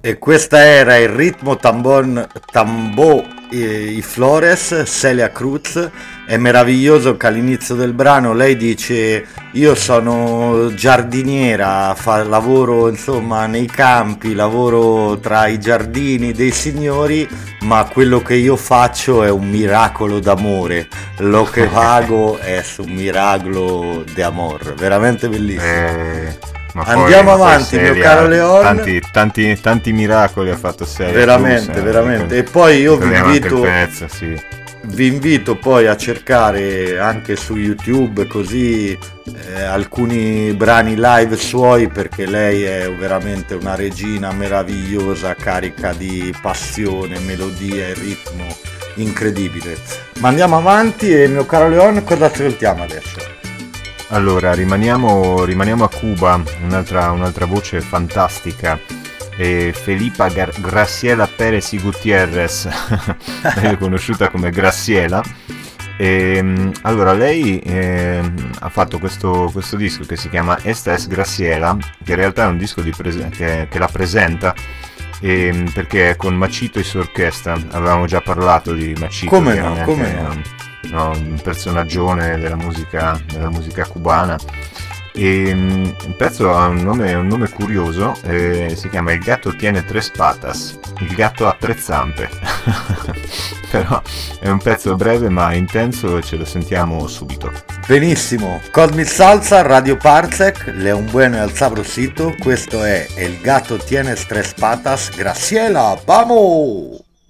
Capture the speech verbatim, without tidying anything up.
E questa era il ritmo tambon, tambo eh, i Flores, Celia Cruz. È meraviglioso che all'inizio del brano lei dice io sono giardiniera, fa, lavoro insomma nei campi, lavoro tra i giardini dei signori, ma quello che io faccio è un miracolo d'amore, lo che hago è un miracolo de amor, veramente bellissimo. Eh... Ma Andiamo poi, avanti, Celia, mio caro Leon. Tanti, tanti, tanti miracoli ha fatto Celia. Veramente, Cruz, veramente. Eh, E poi io vi anche invito, il pezzo, sì. vi invito poi a cercare anche su YouTube così eh, alcuni brani live suoi, perché lei è veramente una regina meravigliosa, carica di passione, melodia e ritmo incredibile. Ma andiamo avanti e mio caro Leon, cosa ascoltiamo adesso? Allora, rimaniamo, rimaniamo a Cuba, un'altra, un'altra voce fantastica, eh, Felipa Gar- Graciela Pérez y Gutiérrez, meglio conosciuta come Graciela. E, allora, lei eh, ha fatto questo, questo disco che si chiama Esta es Graciela, che in realtà è un disco di prese- che, che la presenta, e, perché è con Machito e su orchestra. Avevamo già parlato di Machito. Come no, come no. No, un personaggione della musica, della musica cubana. E um, il pezzo ha un nome, un nome curioso, eh, si chiama Il gatto tiene tres patas, il gatto ha tre zampe. Però è un pezzo breve ma intenso e ce lo sentiamo subito. Benissimo, Cosmic Salsa, Radio Parsec, Leon Bueno e Al Sabrosito, questo è El gatto tiene tres patas, Graciela, vamos!